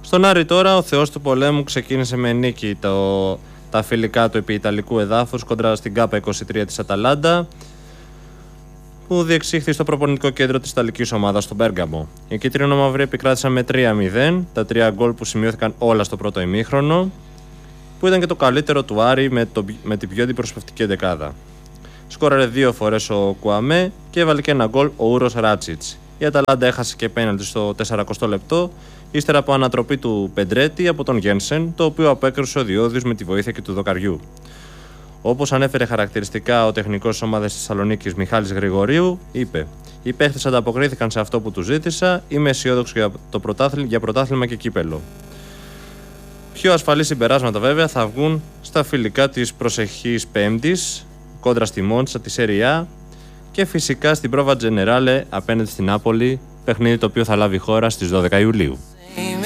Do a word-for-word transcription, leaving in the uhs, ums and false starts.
Στον Άρη τώρα ο θεός του πολέμου ξεκίνησε με νίκη το, τα φιλικά του επί Ιταλικού εδάφους κοντρά στην Κάπα είκοσι τρία της Αταλάντα, που διεξήχθη στο προπονητικό κέντρο της Ιταλικής ομάδας στο Μπέργαμο. Οι κίτρινο-μαυροί επικράτησαν με τρία μηδέν, τα τρία γκολ που σημειώθηκαν όλα στο πρώτο ημίχρονο, που ήταν και το καλύτερο του Άρη με, το, με την πιο αντιπροσωπευτική εντεκάδα. Σκόραρε δύο φορές ο Κουαμέ και έβαλε και ένα γκολ ο Ούρος Ράτσιτς. Η Αταλάντα έχασε και πέναλτι στο σαρανταοστό λεπτό, ύστερα από ανατροπή του Πεντρέτη από τον Γένσεν, το οποίο απέκρουσε ο Διώδης με τη βοήθεια και του δοκαριού. Όπως ανέφερε χαρακτηριστικά ο τεχνικός της ομάδας της Θεσσαλονίκης Μιχάλης Γρηγορίου, είπε: «Οι παίχτες ανταποκρίθηκαν σε αυτό που τους ζήτησα, είμαι αισιόδοξος για, το πρωτάθλημα, για πρωτάθλημα και κύπελο». Πιο ασφαλή συμπεράσματα βέβαια θα βγουν στα φιλικά της προσεχής Πέμπτης, κόντρα στη Μόντσα τη Σέρι Α και φυσικά στην Πρόβα Τζενεράλε απέναντι στην Νάπολη, παιχνίδι το οποίο θα λάβει η χώρα στις δώδεκα Ιουλίου.